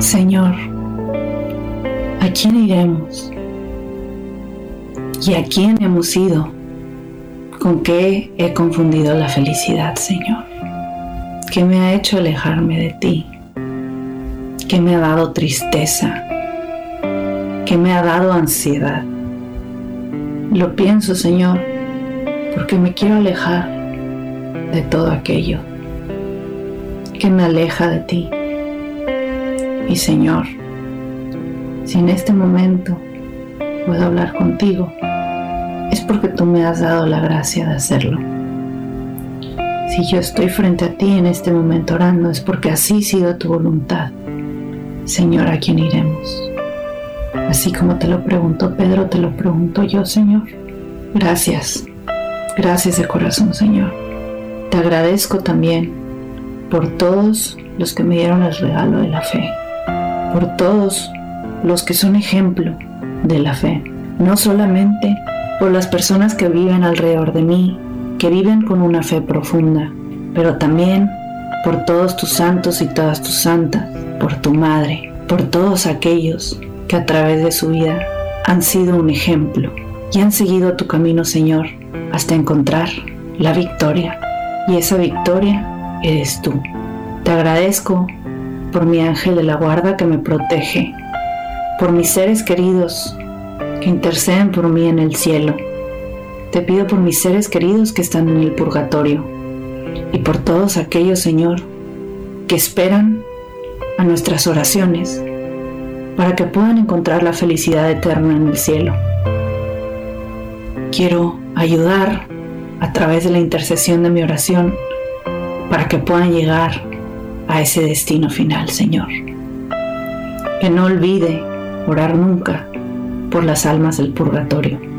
Señor, ¿a quién iremos? ¿Y a quién hemos ido? ¿Con qué he confundido la felicidad, Señor? ¿Qué me ha hecho alejarme de ti? ¿Qué me ha dado tristeza? ¿Qué me ha dado ansiedad? Lo pienso, Señor, porque me quiero alejar de todo aquello que me aleja de ti. Y Señor, si en este momento puedo hablar contigo, es porque tú me has dado la gracia de hacerlo. Si yo estoy frente a ti en este momento orando, es porque así ha sido tu voluntad. Señor, ¿a quién iremos? Así como te lo preguntó Pedro, te lo pregunto yo, Señor. Gracias. Gracias de corazón, Señor. Te agradezco también por todos los que me dieron el regalo de la fe, por todos los que son ejemplo de la fe, no solamente por las personas que viven alrededor de mí, que viven con una fe profunda, pero también por todos tus santos y todas tus santas, por tu madre, por todos aquellos que a través de su vida han sido un ejemplo y han seguido tu camino, Señor, hasta encontrar la victoria. Y esa victoria eres tú. Te agradezco por mi ángel de la guarda que me protege, por mis seres queridos que interceden por mí en el cielo. Te pido por mis seres queridos que están en el purgatorio y por todos aquellos, Señor, que esperan a nuestras oraciones para que puedan encontrar la felicidad eterna en el cielo. Quiero ayudar a través de la intercesión de mi oración para que puedan llegar a ese destino final, Señor. Que no olvide orar nunca por las almas del purgatorio.